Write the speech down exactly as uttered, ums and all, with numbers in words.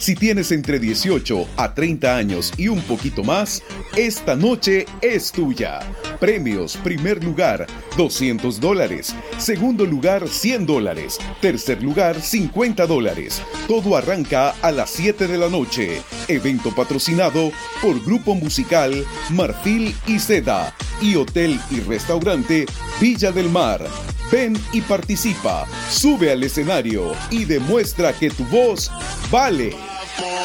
Si tienes entre dieciocho a treinta años y un poquito más, esta noche es tuya. Premios: primer lugar, doscientos dólares. Segundo lugar, cien dólares. Tercer lugar, cincuenta dólares. Todo arranca a las siete de la noche. Evento patrocinado por Grupo Musical Marfil y Seda y Hotel y Restaurante Villa del Mar. Ven y participa, sube al escenario y demuestra que tu voz vale.